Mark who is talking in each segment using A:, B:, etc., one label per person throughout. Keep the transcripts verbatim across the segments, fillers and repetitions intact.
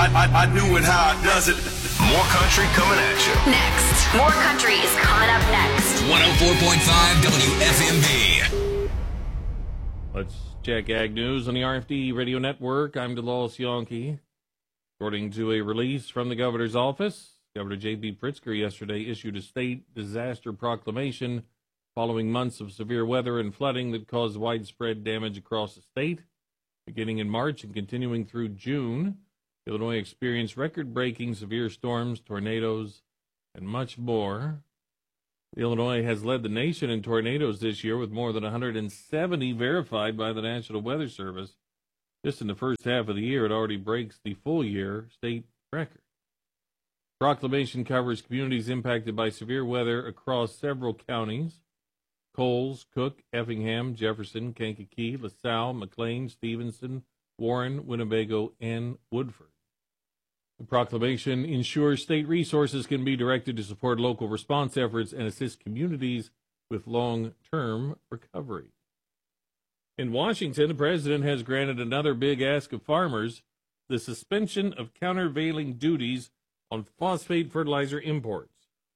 A: I, I, I knew it how it does it.
B: More country coming at you.
C: Next. More country is coming up next.
B: one oh four point five W F M V.
D: Let's check Ag News on the R F D Radio Network. I'm DeLawless Yonke. According to a release from the governor's office, Governor J B. Pritzker yesterday issued a state disaster proclamation following months of severe weather and flooding that caused widespread damage across the state. Beginning in March and continuing through June, Illinois experienced record-breaking severe storms, tornadoes, and much more. Illinois has led the nation in tornadoes this year with more than one hundred seventy verified by the National Weather Service. Just in the first half of the year, it already breaks the full-year state record. Proclamation covers communities impacted by severe weather across several counties: Coles, Cook, Effingham, Jefferson, Kankakee, LaSalle, McLean, Stevenson, Warren, Winnebago, and Woodford. The proclamation ensures state resources can be directed to support local response efforts and assist communities with long-term recovery. In Washington, the president has granted another big ask of farmers: the suspension of countervailing duties on phosphate fertilizer imports.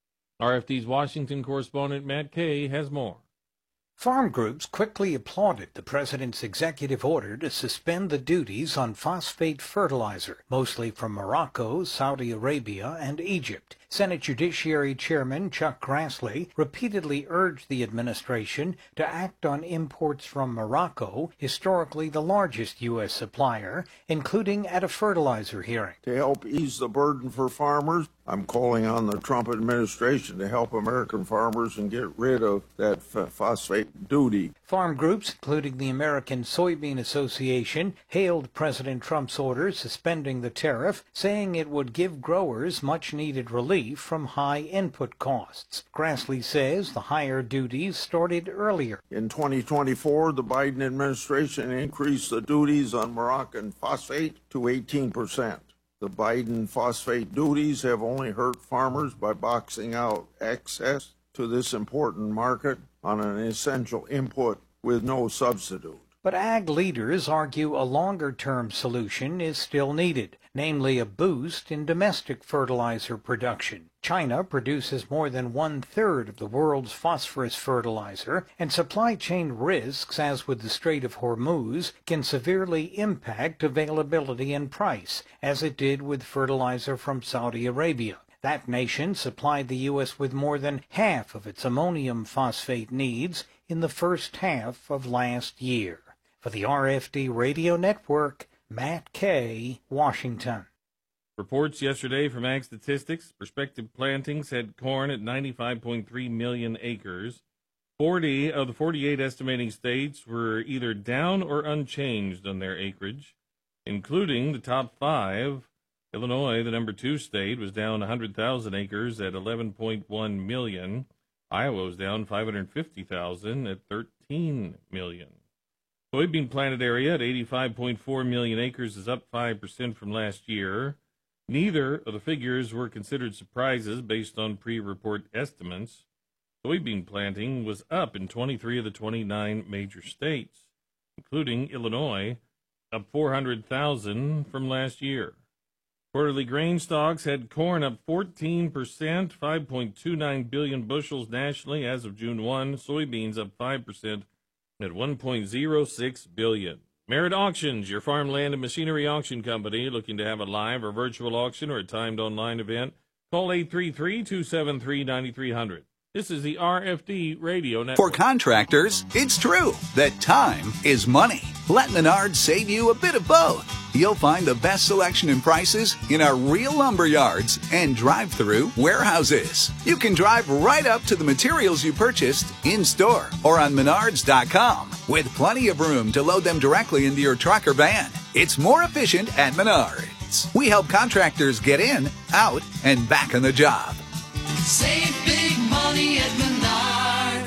D: R F D's Washington correspondent Matt Kay has more.
E: Farm groups quickly applauded the president's executive order to suspend the duties on phosphate fertilizer, mostly from Morocco, Saudi Arabia, and Egypt. Senate Judiciary Chairman Chuck Grassley repeatedly urged the administration to act on imports from Morocco, historically the largest U S supplier, including at a fertilizer hearing.
F: To help ease the burden for farmers, I'm calling on the Trump administration to help American farmers and get rid of that f- phosphate duty.
E: Farm groups, including the American Soybean Association, hailed President Trump's order suspending the tariff, saying it would give growers much-needed relief from high input costs. Grassley says the higher duties started earlier.
F: In twenty twenty-four, the Biden administration increased the duties on Moroccan phosphate to eighteen percent. The Biden phosphate duties have only hurt farmers by boxing out access to this important market on an essential input with no substitute.
E: But ag leaders argue a longer-term solution is still needed, namely a boost in domestic fertilizer production. China produces more than one-third of the world's phosphorus fertilizer, and supply chain risks, as with the Strait of Hormuz, can severely impact availability and price, as it did with fertilizer from Saudi Arabia. That nation supplied the U S with more than half of its ammonium phosphate needs in the first half of last year. For the R F D Radio Network, Matt Kay, Washington.
D: Reports yesterday from Ag Statistics: prospective plantings had corn at ninety-five point three million acres. forty of the forty-eight estimating states were either down or unchanged on their acreage, including the top five. Illinois, the number two state, was down one hundred thousand acres at eleven point one million. Iowa was down five hundred fifty thousand at thirteen million. Soybean planted area at eighty-five point four million acres is up five percent from last year. Neither of the figures were considered surprises based on pre-report estimates. Soybean planting was up in twenty-three of the twenty-nine major states, including Illinois, up four hundred thousand from last year. Quarterly grain stocks had corn up fourteen percent, five point two nine billion bushels nationally as of June first. Soybeans up five percent at one point zero six billion. Merit Auctions, your farmland and machinery auction company. Looking to have a live or virtual auction or a timed online event? Call eight three three, two seven three, nine three zero zero. This is the R F D Radio Network.
G: For contractors, it's true that time is money. Let Menards save you a bit of both. You'll find the best selection and prices in our real lumber yards and drive-through warehouses. You can drive right up to the materials you purchased in-store or on menards dot com with plenty of room to load them directly into your truck or van. It's more efficient at Menards. We help contractors get in, out, and back on the job.
H: Save big money at Menards.
I: How?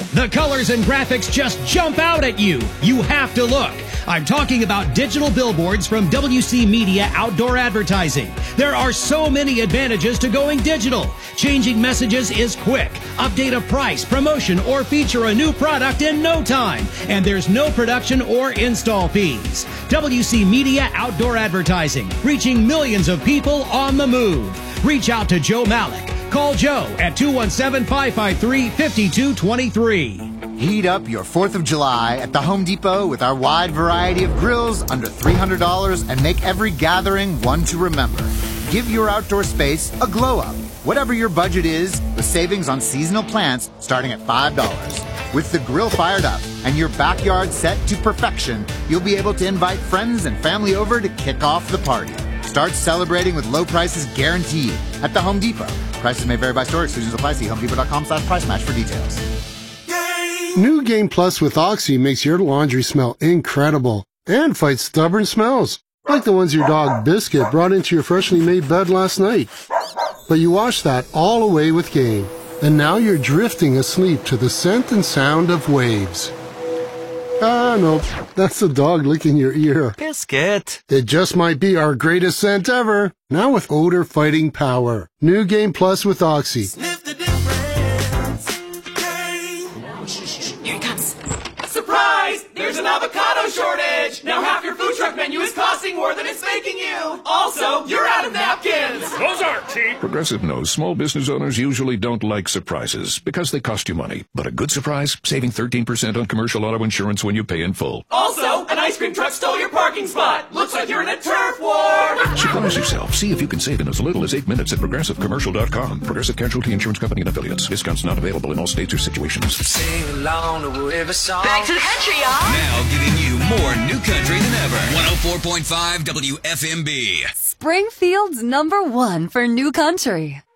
H: The colors and graphics just jump out at you. You have to look. I'm talking about digital billboards from W C Media Outdoor Advertising. There are so many advantages to going digital. Changing messages is quick. Update a price, promotion, or feature a new product in no time. And there's no production or install fees. W C Media Outdoor Advertising, reaching millions of people on the move. Reach out to Joe Malik. Call Joe at two one seven, five five three, five two two three.
I: Heat up your fourth of July at the Home Depot with our wide variety of grills under three hundred dollars and make every gathering one to remember. Give your outdoor space a glow up. Whatever your budget is, with savings on seasonal plants starting at five dollars. With the grill fired up and your backyard set to perfection, you'll be able to invite friends and family over to kick off the party. Start celebrating with low prices guaranteed at the Home Depot. Prices may vary by store. Exclusions apply. See homedepot.com slash price match for details.
J: New Game Plus with Oxy makes your laundry smell incredible and fights stubborn smells, like the ones your dog Biscuit brought into your freshly made bed last night. But you washed that all away with Game, and now you're drifting asleep to the scent and sound of waves. Ah, no, that's the dog licking your ear.
K: Biscuit.
J: It just might be our greatest scent ever, now with odor fighting power. New Game Plus with Oxy.
K: Sniff the difference. Here he comes. Surprise! There's an avocado shortage! Now half your food truck menu is costing more than it's making you! Also, you're out of napkins!
L: Those aren't cheap! Progressive knows small business owners usually don't like surprises because they cost you money. But a good surprise? Saving thirteen percent on commercial auto insurance when you pay in full.
K: Also, an ice cream truck stole your parking spot! Looks like you're in a turf war!
L: Surprise yourself. See if you can save in as little as eight minutes at progressive commercial dot com. Progressive Casualty Insurance Company and affiliates. Discounts not available in all states or situations.
K: Sing along to whatever song.
C: Back to the country, y'all.
B: Now giving you more new country than ever. one oh four point five W F M B.
M: Springfield's number one for new country.